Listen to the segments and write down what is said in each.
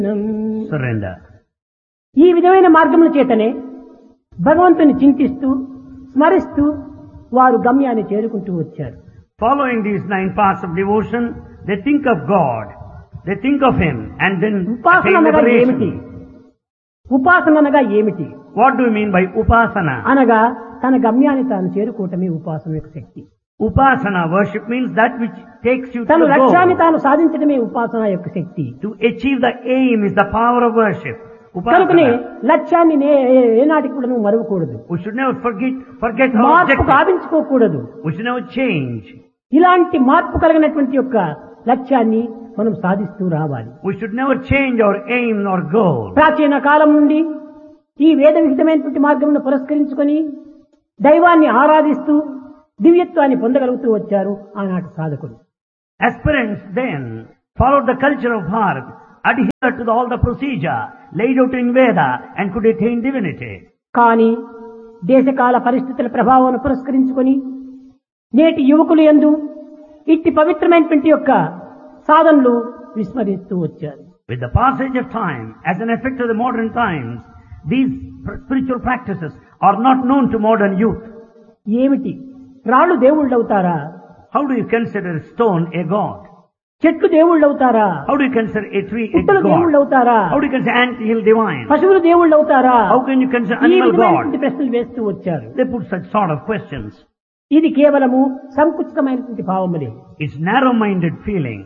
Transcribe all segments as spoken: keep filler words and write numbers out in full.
surrender. ఈ విధమైన మార్గముల చేతనే భగవంతుని చింతిస్తూ స్మరిస్తూ వారు గమ్యాన్ని చేరుకుంటూ వచ్చారు. Following these nine paths of devotion, they think of God, they think of Him, and then ఉపాసన attain అనగా ఏమిటి? liberation. ఉపాసన అనగా ఏమిటి? What do you mean by upasana? అనగా తన గమ్యాన్ని తాను చేరుకోవటమే ఉపాసన యొక్క శక్తి. Upasana worship means that which takes you to తన the లక్ష్యాన్ని goal. తాను సాధించడమే ఉపాసన యొక్క శక్తి. To achieve the aim is the power of worship. కనుకనే Upasana. లక్ష్యాన్ని నే- ఏనాటికి కూడా నువ్వు మరవకూడదు. We should never forget, forget our మార్పు objective. గావించుకోకూడదు. We should never change. ఇలాంటి మార్పు కలిగినటువంటి యొక్క లక్ష్యాన్ని మనం సాధిస్తూ రావాలి. We should never change our aim or goal. ప్రాచీన కాలం నుండి ఈ వేద విహితమైనటువంటి మార్గమును పురస్కరించుకొని దైవాన్ని ఆరాధిస్తూ దివ్యత్వాన్ని పొందగలుగుతూ వచ్చారు ఆనాటి సాధకులు. Aspirants then followed the culture of Bharat, adhered to the, all the procedure laid out in Veda and could attain divinity. కానీ దేశకాల పరిస్థితుల ప్రభావాన్ని పురస్కరించుకొని నేటి యువకులు యందు ఇట్టి పవిత్రమైనటువంటి యొక్క సాధనలు విస్మరిస్తూ వచ్చారు. With the passage of time, as an effect of the modern times, these pr- spiritual practices are not known to modern youth. ఏమిటి? రాళ్ళు దేవుళ్ళు అవుతారా? How do you consider stone a god? చెట్లు దేవుళ్ళు అవుతారా? How do you consider a tree a పుట్టలు దేవుళ్ళు god? అవుతారా? How do you consider ant hill divine? పశువులు దేవుళ్ళు అవుతారా? How can you consider ఈ animal విధమైనటువంటి god? ప్రశ్నలు వేస్తూ వచ్చారు. They put such sort of questions. ఇది కేవలము సంకుచితమైనటువంటి భావములే. It's narrow-minded feeling.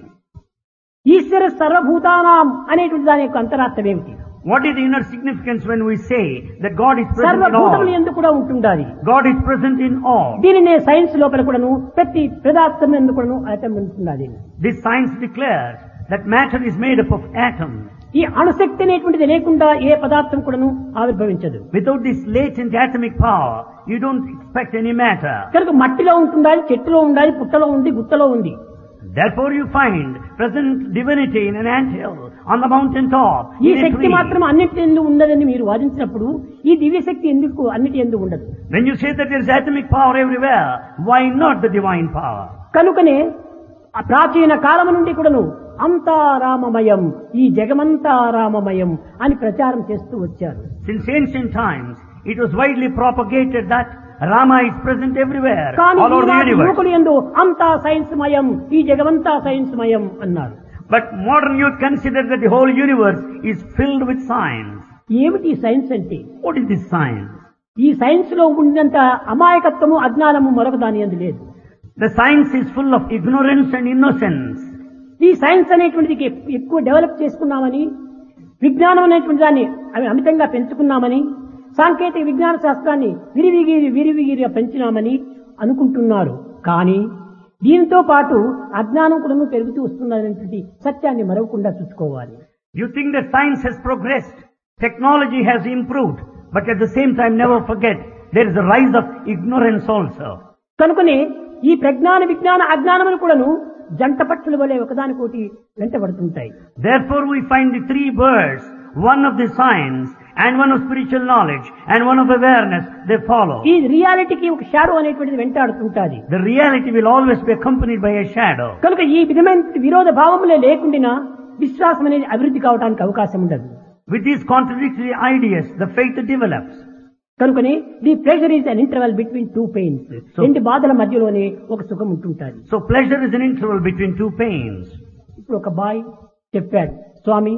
ఈశ్వర సర్వభూతానాం అనేటువంటి దాని యొక్క అంతరార్థం ఏమిటి? What is the inner significance when we say that God is present in సర్వభూతములు all? ఎందుకు కూడా ఉంటుండాలి. God is present in all. దీనినే సైన్స్ లోపల కూడాను ప్రతి పదార్థం ఎందుకు కూడాను అటం ఉంటుండాలి. This science declares that matter is made up of atoms. ఈ అణుశక్తి అనేటువంటిది లేకుండా ఏ పదార్థం కూడాను ఆవిర్భవించదు. Without this latent atomic power, you don't expect any matter. కనుక మట్టిలో ఉంటుండాలి, చెట్టులో ఉండాలి, పుట్టలో ఉంది, గుత్తలో ఉంది. Therefore you find present divinity in an anthill, on the mountain top, ఈ in a శక్తి tree. మాత్రం అన్నిటి ఎందుకు ఉండదని మీరు వాదించినప్పుడు ఈ దివ్య శక్తి ఎందుకు అన్నిటి ఎందుకు ఉండదు? When you say that there is atomic power everywhere, why not the divine power? కనుకనే ఆ ప్రాచీన కాలం నుండి కూడాను అంతా రామమయం, ఈ జగమంతా రామమయం అని ప్రచారం చేస్తూ వచ్చారు. Since ancient times, it was widely propagated that Rama is present everywhere, కానీ all over the ఈనాటి universe. యువకులు యందు అంతా సైన్స్ మయం, ఈ జగమంతా సైన్స్ మయం అన్నారు. But modern youth consider that the whole universe is filled with science. ఏమిటి ఈ సైన్స్ అంటే? What is this science? ఈ సైన్స్ లో ఉన్నంత అమాయకత్వము అజ్ఞానము మరొక దాని యందు లేదు. The science is full of ignorance and innocence. ఈ సైన్స్ అనేటువంటిది ఎక్కువ డెవలప్ చేసుకున్నామని, విజ్ఞానం అనేటువంటి దాన్ని అవి అమితంగా పెంచుకున్నామని, సాంకేతిక విజ్ఞాన శాస్త్రాన్ని విరివిగిరి విరివిగిరిగా పెంచినామని అనుకుంటున్నారు. కానీ దీనితో పాటు అజ్ఞానం కూడా పెరుగుతూ వస్తున్నటువంటి సత్యాన్ని మరవకుండా చూసుకోవాలి. You think that science has progressed, technology has improved, but at the same time never forget there is a rise of ignorance also. కనుకనే ఈ ప్రజ్ఞాన విజ్ఞాన అజ్ఞానములు కూడాను జంట పక్షుల వలె ఒకదానికోటి వెంటబడుతుంటాయి. Therefore we find the three birds, one of the science and one of spiritual knowledge and one of awareness, they follow. ఈ రియాలిటీకి ఒక షాడో అనేటువంటిది వెంటాడుతుంటాది. The reality will always be accompanied by a shadow. కనుక ఈ విధమైన విరోధ భావములే లేకుండా విశ్వాసం అనేది అభివృద్ధి కావడానికి అవకాశం ఉండదు. With these contradictory ideas, the faith develops. కనుకనే the pleasure is an interval between two pains. So- రెండు బాధల మధ్యలోనే ఒక సుఖం ఉంటుంటాది. So pleasure is an interval between two pains. ఇప్పుడు ఒక బాయ్ చెప్పాడు, స్వామి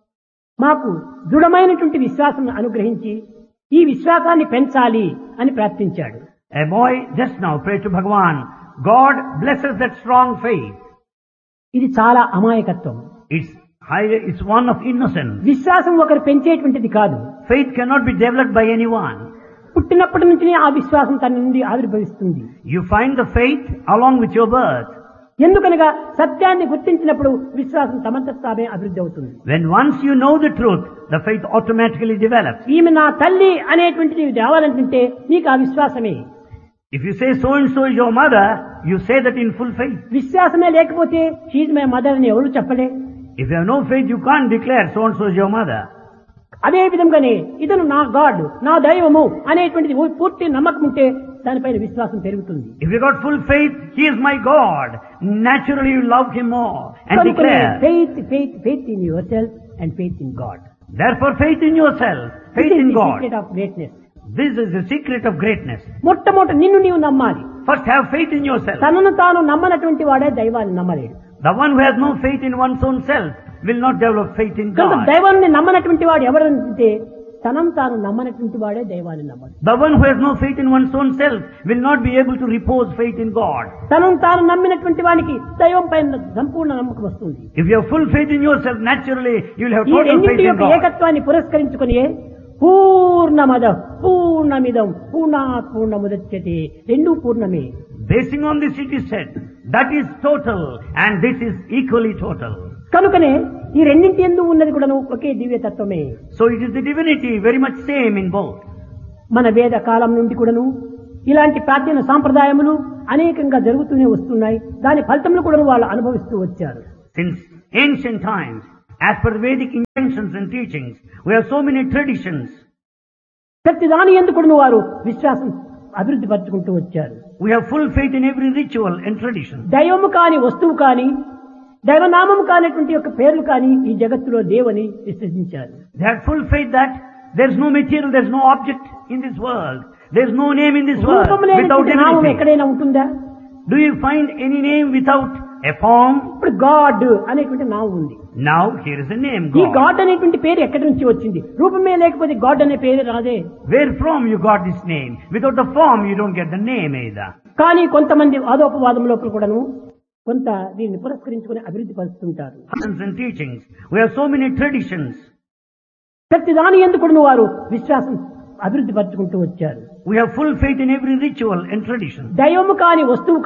మాకు దృఢమైనటువంటి విశ్వాసం అనుగ్రహించి ఈ విశ్వాసాన్ని పెంచాలి అని ప్రార్థించాడు. A boy just now prayed to Bhagavan, God blesses that strong faith. ఇది చాలా అమాయకత్వం. It's high, it's one of innocence. విశ్వాసం ఒకరు పెంచేటువంటిది కాదు. Faith cannot be developed by anyone. పుట్టినప్పటి నుంచి ఆ విశ్వాసం తన నుండి ఆవిర్భవిస్తుంది. You find the faith along with your birth. ఎందుకనగా సత్యాన్ని గుర్తించినప్పుడు విశ్వాసం తమంతట తామే అభివృద్ధి అవుతుంది. When once you know the truth, the faith automatically develops. ఈమె నా తల్లి అనేటువంటిది రావాలంటే నీకు ఆ విశ్వాసమే. If you say so and so is your mother, you say that in full faith. విశ్వాసమే లేకపోతే షీజ్ మై మదర్ అని ఎవరు చెప్పలే. If you have no faith, you can't declare so and so is your mother. అదే విధంగానే ఇతను నా God, నా దైవము అనేటువంటిది పూర్తి నమ్మకం ఉంటే దానిపైన విశ్వాసం పెరుగుతుంది. If you got full faith, he is my God. Naturally you love him more and declare. Faith, faith, faith in yourself, and faith in God. Therefore, faith in yourself, faith This is in the God. secret of greatness. This is the secret of greatness. మొట్టమొదట నిన్ను నీవు నమ్మాలి. First, have faith in yourself. తనను తాను నమ్మనటువంటి వాడే దైవాన్ని నమ్మలేడు. The one who has no faith in one's own self will not develop faith in కనుక God. దైవాన్ని నమ్మనటువంటి వాడు ఎవరంటే తనను తాను నమ్మనటువంటి వాడే దైవాన్ని నమ్మడు. The one who has no faith in one's own self will not be able to repose faith in God. తనను తాను నమ్మినటువంటి వానికి దైవం పైన సంపూర్ణ నమ్మకం వస్తుంది. If you have full faith in yourself, naturally you will have ఈ total faith రెండింటి in యొక్క God. ఏకత్వాన్ని పురస్కరించుకొని పూర్ణమద పూర్ణమిదం పూర్ణాత్ పూర్ణముదచ్యతే రెండు పూర్ణమే. Basing on this it is said, that is total and this is equally total. కనుకనే ఈ రెండింటి యందు ఉన్నది కూడా ఒకే దివ్యతత్వమే. So it is the divinity very much same in both. మన వేద కాలం నుండి కూడాను ఇలాంటి ప్రాచీన సాంప్రదాయములు అనేకంగా జరుగుతూనే వస్తున్నాయి. దాని ఫలితములు కూడా వాళ్ళు అనుభవిస్తూ వచ్చారు. Since ancient times, as per Vedic injunctions and teachings, we have so many traditions. ప్రతి దాని యందు కూడా వారు విశ్వాసం అభివృద్ధి పరచుకుంటూ వచ్చారు. We have full faith in every ritual and tradition. దైవము కాని వస్తువు కాని దైవనామము కానిటువంటి యొక్క పేర్లు కాని ఈ జగత్తులో దేవుని విశ్వసించారు. They had full faith that there is no material, there is no object in this world. There is no name in this world రూపము without లేనటువంటి నామం divinity. ఎక్కడైనా ఉంటుందా? Do you find any name without a form? ఇప్పుడు God అనేటువంటి నామం ఉంది. Now here is a name, ఈ God. గాడ్ అనేటువంటి పేరు ఎక్కడి నుంచి వచ్చింది? రూపమే లేకపోతే గాడ్ అనే పేరు రాదే. Where from you got this name? Without the form you don't get the name either. కానీ కొంతమంది వాదోపవాదం లోపల కూడాను కొంత దీన్ని పురస్కరించుకుని అభివృద్ధి పరుస్తుంటారు. Traditions and teachings. We have so many traditions. ప్రతి దాని యందు కూడా వారు విశ్వాసం అభివృద్ధి పరచుకుంటూ వచ్చారు. We have full faith in every ritual and tradition. దైవము కాని వస్తువు